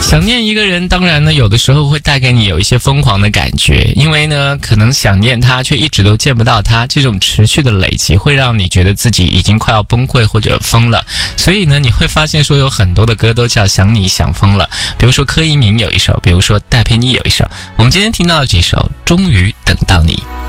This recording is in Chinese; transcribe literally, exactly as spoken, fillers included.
想念一个人，当然呢，有的时候会带给你有一些疯狂的感觉，因为呢，可能想念他，却一直都见不到他，这种持续的累积会让你觉得自己已经快要崩溃或者疯了。所以呢，你会发现说有很多的歌都叫想你想疯了，比如说柯以敏有一首，比如说戴佩妮有一首。我们今天听到的这首《终于等到你》。